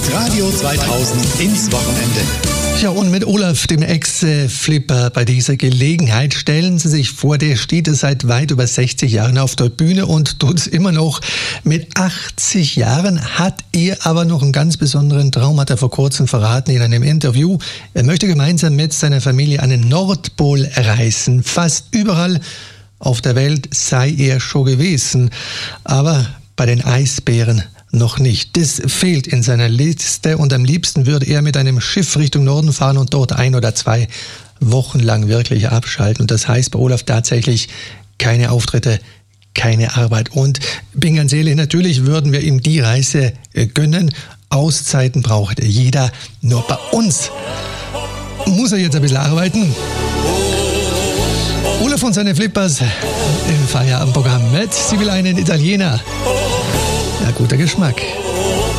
Radio 2000 ins Wochenende. Ja, und mit Olaf, dem Ex-Flipper, bei dieser Gelegenheit stellen Sie sich vor, der steht seit weit über 60 Jahren auf der Bühne und tut es immer noch. Mit 80 Jahren hat er aber noch einen ganz besonderen Traum, hat er vor kurzem verraten in einem Interview. Er möchte gemeinsam mit seiner Familie an den Nordpol reisen. Fast überall auf der Welt sei er schon gewesen, aber bei den Eisbären noch nicht. Das fehlt in seiner Liste und am liebsten würde er mit einem Schiff Richtung Norden fahren und dort 1 oder 2 Wochen lang wirklich abschalten. Und das heißt bei Olaf tatsächlich keine Auftritte, keine Arbeit. Und bin ganz ehrlich, natürlich würden wir ihm die Reise gönnen. Auszeiten braucht jeder. Nur bei uns muss er jetzt ein bisschen arbeiten. Olaf und seine Flippers im Feierabendprogramm mit Sie will einen Italiener. Ja, guter Geschmack.